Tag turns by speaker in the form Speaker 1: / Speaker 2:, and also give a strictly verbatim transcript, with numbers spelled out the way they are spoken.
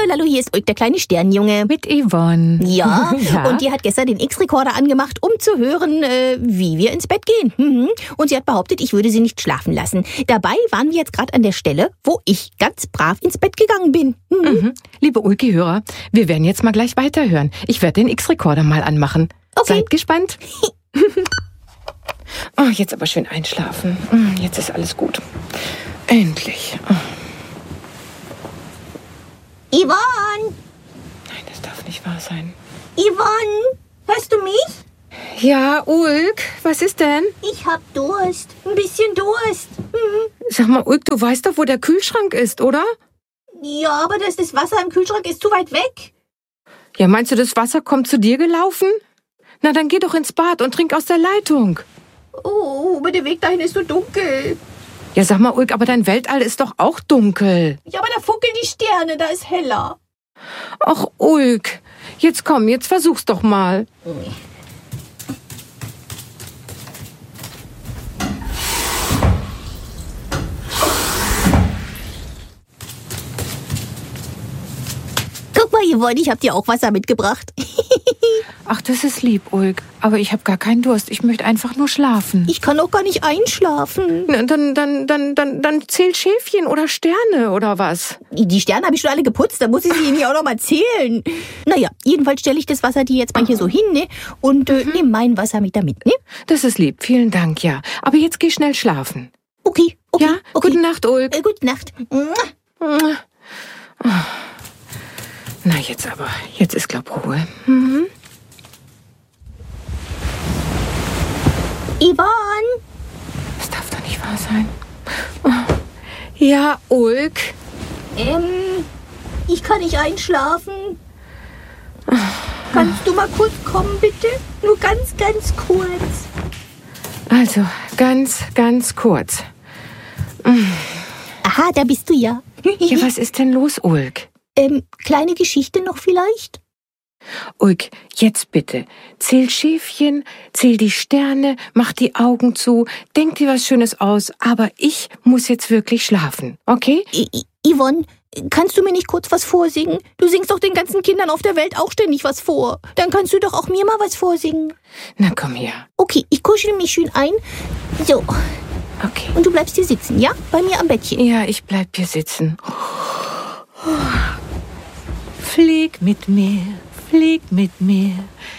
Speaker 1: Hallo, hier ist Ulk, der kleine Sternjunge.
Speaker 2: Mit Yvonne.
Speaker 1: Ja,
Speaker 2: ja,
Speaker 1: und die hat gestern den X-Rekorder angemacht, um zu hören, äh, wie wir ins Bett gehen. Mhm. Und sie hat behauptet, ich würde sie nicht schlafen lassen. Dabei waren wir jetzt gerade an der Stelle, wo ich ganz brav ins Bett gegangen bin. Mhm.
Speaker 2: Mhm. Liebe Ulki-Hörer, wir werden jetzt mal gleich weiterhören. Ich werde den X-Rekorder mal anmachen.
Speaker 1: Okay.
Speaker 2: Seid gespannt. Oh, jetzt aber schön einschlafen. Jetzt ist alles gut. Endlich. Oh.
Speaker 1: Yvonne!
Speaker 2: Nein, das darf nicht wahr sein.
Speaker 1: Yvonne, hörst du mich?
Speaker 2: Ja, Ulk, was ist denn?
Speaker 1: Ich hab Durst. Ein bisschen Durst. Mhm.
Speaker 2: Sag mal, Ulk, du weißt doch, wo der Kühlschrank ist, oder?
Speaker 1: Ja, aber das, das Wasser im Kühlschrank ist zu weit weg.
Speaker 2: Ja, meinst du, das Wasser kommt zu dir gelaufen? Na, dann geh doch ins Bad und trink aus der Leitung.
Speaker 1: Oh, aber der Weg dahin ist so dunkel.
Speaker 2: Ja, sag mal, Ulk, aber dein Weltall ist doch auch dunkel.
Speaker 1: Ja, aber da funkeln die Sterne, da ist heller.
Speaker 2: Ach, Ulk, jetzt komm, jetzt versuch's doch mal.
Speaker 1: Guck mal, Yvonne, ich hab dir auch Wasser mitgebracht.
Speaker 2: Ach, das ist lieb, Ulk. Aber ich habe gar keinen Durst. Ich möchte einfach nur schlafen.
Speaker 1: Ich kann auch gar nicht einschlafen.
Speaker 2: Na, dann, dann, dann, dann, dann zähl Schäfchen oder Sterne oder was?
Speaker 1: Die Sterne habe ich schon alle geputzt, da muss ich sie Ihnen ja auch noch mal zählen. Naja, jedenfalls stelle ich das Wasser dir jetzt mal hier so hin, ne? Und äh, nehme mein Wasser mit damit, ne?
Speaker 2: Das ist lieb, vielen Dank, ja. Aber jetzt geh schnell schlafen.
Speaker 1: Okay, okay.
Speaker 2: Ja?
Speaker 1: okay.
Speaker 2: Gute Nacht, Ulk.
Speaker 1: Äh, gute Nacht.
Speaker 2: Na, jetzt aber. Jetzt ist, glaub, Ruhe. Mhm.
Speaker 1: Yvonne!
Speaker 2: Das darf doch nicht wahr sein. Oh. Ja, Ulk.
Speaker 1: Ähm, ich kann nicht einschlafen. Kannst du mal kurz kommen, bitte? Nur ganz, ganz kurz.
Speaker 2: Also, ganz, ganz kurz.
Speaker 1: Aha, da bist du ja.
Speaker 2: Ja, was ist denn los, Ulk?
Speaker 1: Ähm, kleine Geschichte noch vielleicht?
Speaker 2: Ulk, jetzt bitte. Zähl Schäfchen, zähl die Sterne, mach die Augen zu, denk dir was Schönes aus, aber ich muss jetzt wirklich schlafen, okay?
Speaker 1: I I Yvonne, kannst du mir nicht kurz was vorsingen? Du singst doch den ganzen Kindern auf der Welt auch ständig was vor. Dann kannst du doch auch mir mal was vorsingen.
Speaker 2: Na, komm her.
Speaker 1: Okay, ich kuschel mich schön ein. So.
Speaker 2: Okay.
Speaker 1: Und du bleibst hier sitzen, ja? Bei mir am Bettchen.
Speaker 2: Ja, ich bleib hier sitzen. Flieg mit mir, flieg mit mir,